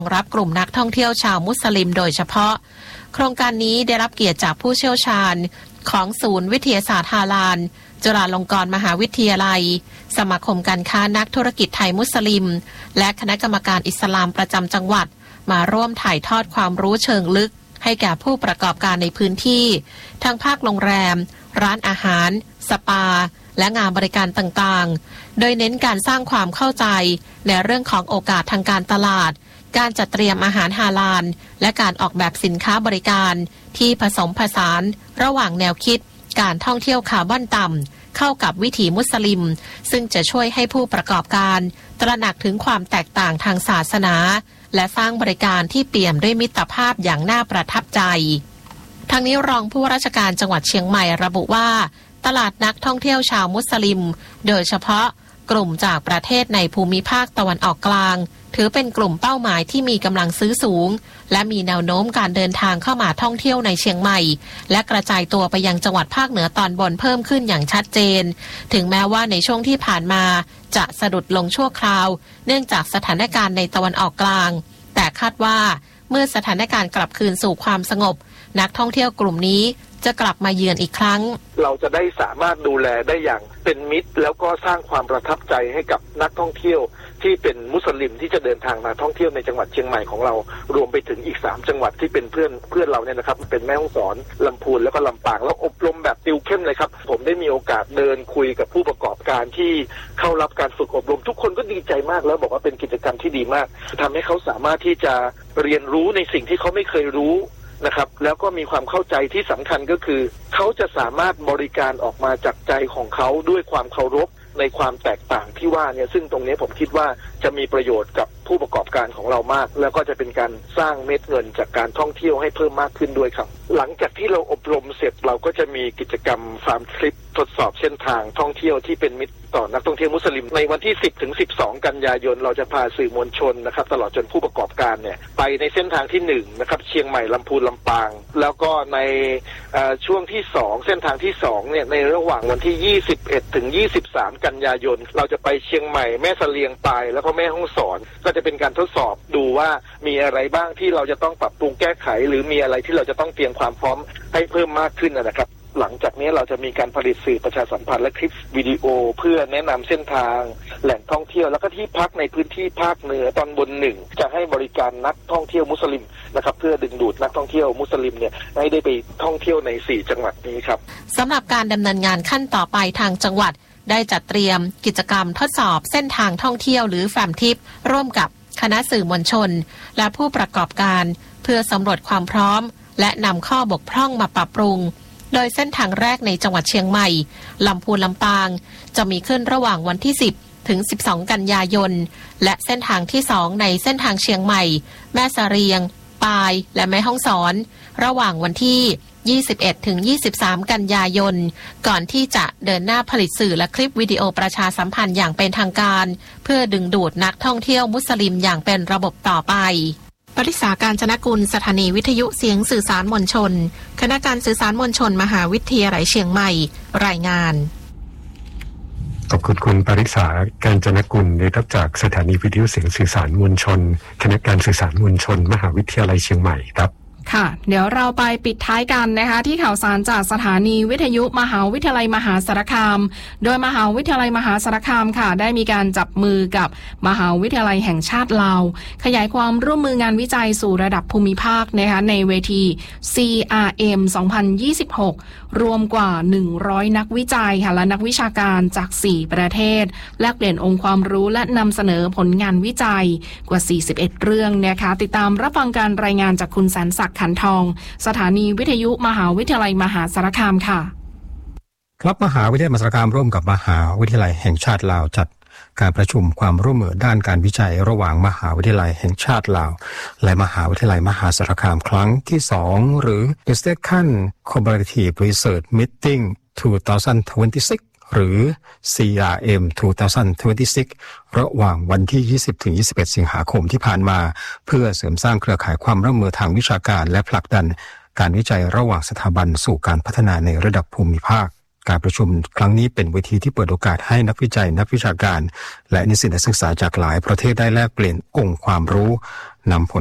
รับกลุ่มนักท่องเที่ยวชาวมุสลิมโดยเฉพาะโครงการนี้ได้รับเกียรติจากผู้เชี่ยวชาญของศูนย์วิทยาศาสตร์ฮาลาลจุฬาลงกรณ์มหาวิทยาลัยสมาคมการค้านักธุรกิจไทยมุสลิมและคณะกรรมการอิสลามประจำจังหวัดมาร่วมถ่ายทอดความรู้เชิงลึกให้แก่ผู้ประกอบการในพื้นที่ทั้งภาคโรงแรมร้านอาหารสปาและงานบริการต่างๆโดยเน้นการสร้างความเข้าใจในเรื่องของโอกาสทางการตลาดการจัดเตรียมอาหารฮาลาลและการออกแบบสินค้าบริการที่ผสมผสานระหว่างแนวคิดการท่องเที่ยวคาร์บอนต่ำเข้ากับวิถีมุสลิมซึ่งจะช่วยให้ผู้ประกอบการตระหนักถึงความแตกต่างทางศาสนาและสร้างบริการที่เปี่ยมด้วยมิตรภาพอย่างน่าประทับใจทางนี้รองผู้ว่าราชการจังหวัดเชียงใหม่ระบุว่าตลาดนักท่องเที่ยวชาวมุสลิมโดยเฉพาะกลุ่มจากประเทศในภูมิภาคตะวันออกกลางถือเป็นกลุ่มเป้าหมายที่มีกำลังซื้อสูงและมีแนวโน้มการเดินทางเข้ามาท่องเที่ยวในเชียงใหม่และกระจายตัวไปยังจังหวัดภาคเหนือตอนบนเพิ่มขึ้นอย่างชัดเจนถึงแม้ว่าในช่วงที่ผ่านมาจะสะดุดลงชั่วคราวเนื่องจากสถานการณ์ในตะวันออกกลางแต่คาดว่าเมื่อสถานการณ์กลับคืนสู่ความสงบนักท่องเที่ยวกลุ่มนี้จะกลับมาเยือนอีกครั้งเราจะได้สามารถดูแลได้อย่างเป็นมิตรแล้วก็สร้างความประทับใจให้กับนักท่องเที่ยวที่เป็นมุสลิมที่จะเดินทางมาท่องเที่ยวในจังหวัดเชียงใหม่ของเรารวมไปถึงอีก3จังหวัดที่เป็นเพื่อนเราเนี่ยนะครับเป็นแม่ฮ่องสอนลำพูนแล้วก็ลำปางแล้วอบรมแบบติวเข้มเลยครับผมได้มีโอกาสเดินคุยกับผู้ประกอบการที่เข้ารับการฝึกอบรมทุกคนก็ดีใจมากแล้วบอกว่าเป็นกิจกรรมที่ดีมากทำให้เขาสามารถที่จะเรียนรู้ในสิ่งที่เขาไม่เคยรู้นะครับแล้วก็มีความเข้าใจที่สำคัญก็คือเขาจะสามารถบริการออกมาจากใจของเขาด้วยความเคารพในความแตกต่างที่ว่าเนี่ยซึ่งตรงนี้ผมคิดว่าจะมีประโยชน์กับผู้ประกอบการของเรามากแล้วก็จะเป็นการสร้างเม็ดเงินจากการท่องเที่ยวให้เพิ่มมากขึ้นด้วยครับหลังจากที่เราอบรมเสร็จเราก็จะมีกิจกรรมฟาร์มทริปทดสอบเส้นทางท่องเที่ยวที่เป็นมิตรต่อนักท่องเที่ยวมุสลิมในวันที่10 ถึง 12 กันยายนเราจะพาสื่อมวลชนนะครับตลอดจนผู้ประกอบการเนี่ยไปในเส้นทางที่1นะครับเชียงใหม่ลำพูนลำปางแล้วก็ในช่วงที่2เส้นทางที่2เนี่ยในระหว่างวันที่21 ถึง 23 กันยายนเราจะไปเชียงใหม่แม่เสลียงปายแล้วก็แม่ฮ่องสอนก็จะเป็นการทดสอบดูว่ามีอะไรบ้างที่เราจะต้องปรับปรุงแก้ไขหรือมีอะไรที่เราจะต้องเตรียมความพร้อมให้เพิ่มมากขึ้นนะครับหลังจากนี้เราจะมีการผลิตสื่อประชาสัมพันธ์และคลิปวิดีโอเพื่อแนะนำเส้นทางแหล่งท่องเที่ยวแล้วก็ที่พักในพื้นที่ภาคเหนือตอนบน1จะให้บริการนักท่องเที่ยวมุสลิมนะครับเพื่อดึงดูดนักท่องเที่ยวมุสลิมเนี่ยให้ได้ไปท่องเที่ยวใน4จังหวัดนี้ครับสำหรับการดำเนินงานขั้นต่อไปทางจังหวัดได้จัดเตรียมกิจกรรมทดสอบเส้นทางท่องเที่ยวหรือแฟมทิปร่วมกับคณะสื่อมวลชนและผู้ประกอบการเพื่อสำรวจความพร้อมและนำข้อบกพร่องมาปรับปรุงโดยเส้นทางแรกในจังหวัดเชียงใหม่ลำพูนลำปางจะมีขึ้นระหว่างวันที่10 ถึง 12 กันยายนและเส้นทางที่2ในเส้นทางเชียงใหม่แม่เสรียงปายและแม่ฮ่องสอนระหว่างวันที่21 ถึง 23 กันยายนก่อนที่จะเดินหน้าผลิตสื่อและคลิปวิดีโอประชาสัมพันธ์อย่างเป็นทางการเพื่อดึงดูดนักท่องเที่ยวมุสลิมอย่างเป็นระบบต่อไปปริษาการจนกุลสถานีวิทยุเสียงสื่อสารมวลชนคณะการสื่อสารมวลชนมหาวิทยาลัยเชียงใหม่รายงานขอบคุณคุณปริษาการจนกุลได้รับจากสถานีวิทยุเสียงสื่อสารมวลชนคณะการสื่อสารมวลชนมหาวิทยาลัยเชียงใหม่ครับค่ะเดี๋ยวเราไปปิดท้ายกันนะคะที่ข่าวสารจากสถานีวิทยุมหาวิทยาลัยมหาสารคามโดยมหาวิทยาลัยมหาสารคามค่ะได้มีการจับมือกับมหาวิทยาลัยแห่งชาติลาวขยายความร่วมมืองานวิจัยสู่ระดับภูมิภาคนะคะในเวที CRM 2026 รวมกว่า100นักวิจัยค่ะและนักวิชาการจาก4ประเทศแลกเปลี่ยนองค์ความรู้และนำเสนอผลงานวิจัยกว่า41เรื่องนะคะติดตามรับฟังการรายงานจากคุณแสนศักดิ์ขันทองสถานีวิทยุมหาวิทยาลัยมหาสารคามค่ะครับมหาวิทยาลัยมหาสารคามร่วมกับมหาวิทยาลัยแห่งชาติลาวจัดการประชุมความร่วมมือด้านการวิจัยระหว่างมหาวิทยาลัยแห่งชาติลาวและมหาวิทยาลัยมหาสารคามครั้งที่2หรือ The Second Cooperative Research Meeting 2026 หรือ CRM 2026 ระหว่างวันที่ 20-21 สิงหาคมที่ผ่านมาเพื่อเสริมสร้างเครือข่ายความร่วมมือทางวิชาการและผลักดันการวิจัยระหว่างสถาบันสู่การพัฒนาในระดับภูมิภาคการประชุมครั้งนี้เป็นเวทีที่เปิดโอกาสให้นักวิจัยนักวิชาการและนิสิตนักศึกษาจากหลายประเทศได้แลกเปลี่ยนองค์ความรู้นำผล